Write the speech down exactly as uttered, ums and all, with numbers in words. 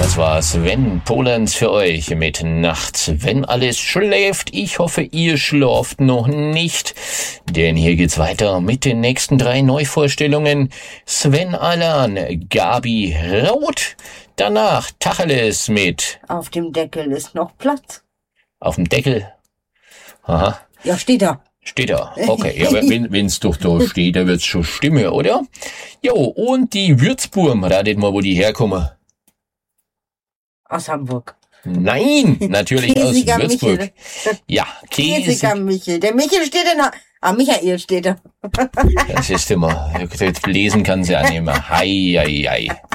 Das war Sven Polenz für euch mit Nachts, wenn alles schläft. Ich hoffe, ihr schlaft noch nicht, denn hier geht's weiter mit den nächsten drei Neuvorstellungen. Sven Alan, Gabi Roth, danach Tacheles mit Auf dem Deckel ist noch Platz. Auf dem Deckel. Aha. Ja, steht da. Steht da. Okay, ja, wenn wenn's doch da steht, dann wird's schon stimmen, oder? Jo, und die Würzburm, ratet mal, wo die herkommen. Aus Hamburg. Nein, natürlich aus Käsiger Würzburg. Michel. Ja, Käsiger Käse. Michel. Der Michel steht in Ha- Ah, Michael steht da. Das ist immer, lesen kann sie ja nicht mehr. Hei, hei, hei.